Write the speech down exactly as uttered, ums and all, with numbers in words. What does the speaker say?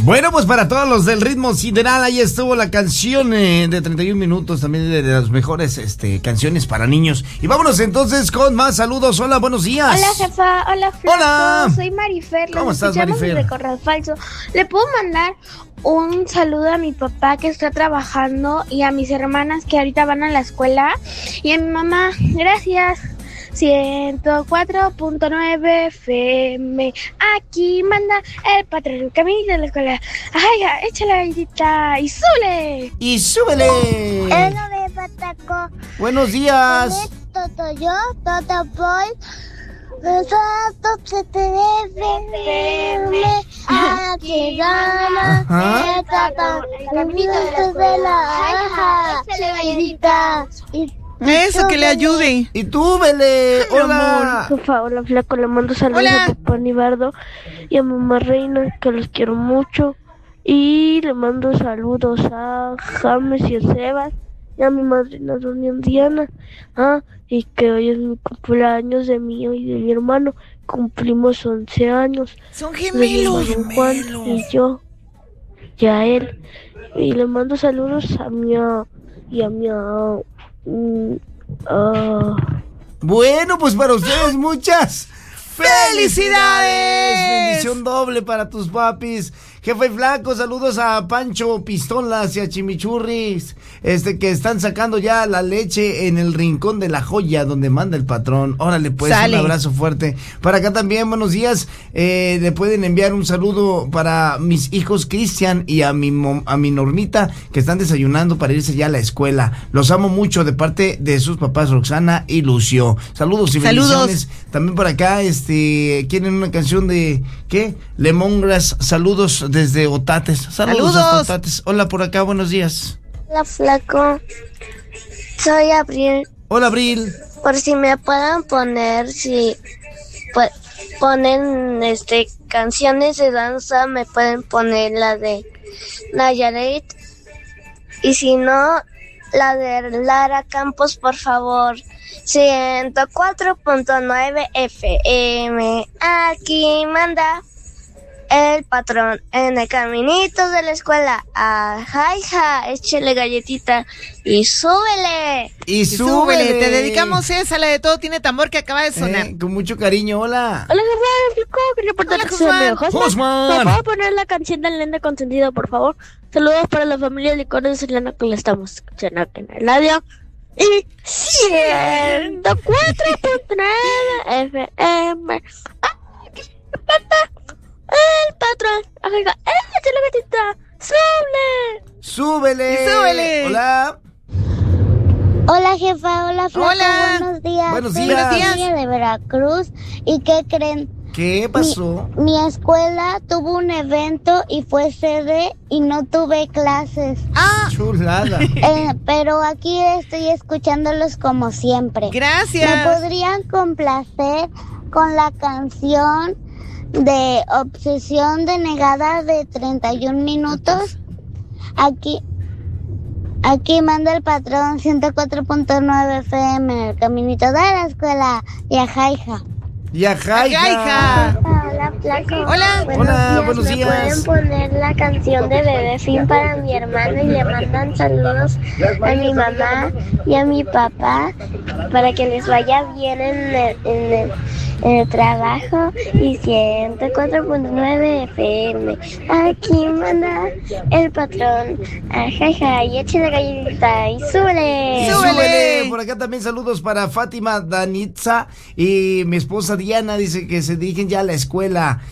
Bueno, pues para todos los del ritmo sideral, ahí estuvo la canción eh, de treinta y un minutos, también de, de las mejores este, canciones para niños. Y vámonos entonces con más saludos. Hola, buenos días. Hola, jefa. Hola, Flaco. Hola. Soy Marifer. ¿Cómo estás, Marifer? De Corral Falso. ¿Le puedo mandar un saludo a mi papá que está trabajando y a mis hermanas que ahorita van a la escuela y a mi mamá? Gracias. ciento cuatro punto nueve F M. Aquí manda el patrón, el caminito de la escuela. Ay, échale la gallita y súbele. Y súbele. Hola, de Pataco. Buenos días. Toto yo, Toto Boy. Nosotros se te debe aquí gana. El caminito de la échale galletita. Eso, que le ayude. Y tú, Bele. Hola. Por favor, hola, Flaco. Le mando saludos Hola. a papá Nibardo y a mamá Reina, que los quiero mucho. Y le mando saludos a James y a Sebas y a mi madrina Doña Diana. Ah, y que hoy es mi cumpleaños de mí y de mi hermano. Cumplimos once años. Son gemelos. Le mando Juan y yo y a él. Y le mando saludos a mi a- y a mi a- Mm, uh. Bueno, pues para ustedes muchas ¡Felicidades! Bendición doble para tus papis. Jefe Flaco, saludos a Pancho Pistolas y a Chimichurris, este que están sacando ya la leche en el rincón de la joya donde manda el patrón. Órale, pues, Sale. un abrazo fuerte. Para acá también, buenos días. Eh, le pueden enviar un saludo para mis hijos Cristian y a mi mom- a mi Normita, que están desayunando para irse ya a la escuela. Los amo mucho de parte de sus papás Roxana y Lucio. Saludos y Saludos. bendiciones. También por acá, este, quieren una canción de, ¿qué? Lemongrass, saludos desde Otates. Saludos, Saludos. hasta Otates. Hola, por acá, buenos días. Hola, Flaco. Soy Abril. Hola, Abril. Por si me puedan poner, si pu- ponen este canciones de danza, me pueden poner la de Nayarit. Y si no, la de Lara Campos, por favor. ciento cuatro punto nueve F M. Aquí manda el patrón en el caminito de la escuela. Ajá, hija, échele galletita y súbele. Y Y súbele. súbele, te dedicamos esa, la de Todo Tiene Tambor, que acaba de sonar. Eh, con mucho cariño, hola. Hola, jefa, Flaco. Quería reportar Hola, que soy amigo Josman. Josman. Josman. ¿Me puedo poner la canción del nene consentido, por favor? Saludos para la familia Licores de Selena, que la estamos escuchando aquí en el radio. Y ciento cuatro punto nueve F M. Aquí se manda el patrón. Oiga, ¡échale la gatita! ¡Súbele! Súbele. Y súbele. Hola. Hola, jefa. Hola, Flaco. Hola. Buenos días. Buenos Soy días. Silvia de Veracruz. ¿Y qué creen? ¿Qué pasó? Mi, mi escuela tuvo un evento y fue sede y no tuve clases. Ah, Chulada. Eh, pero aquí estoy escuchándolos como siempre. ¿Me gracias. podrían complacer con la canción de Obsesión Denegada de treinta y un minutos? Aquí, aquí manda el patrón ciento cuatro punto nueve F M en el caminito de la escuela. Y a Jaija. Y a Jaija. Jaija. Hola, Flaco. Hola. Hola, buenos ¿Me días. pueden poner la canción de Bebé Fin para mi hermano y le mandan saludos a mi mamá y a mi papá para que les vaya bien en el, en el, en el trabajo? Y ciento cuatro punto nueve F M. Aquí manda el patrón. Ajaja, y eche la galletita y súbele. Y Súbele. súbele. Por acá también saludos para Fátima Danitza y mi esposa Diana, dice que se dirigen ya a la escuela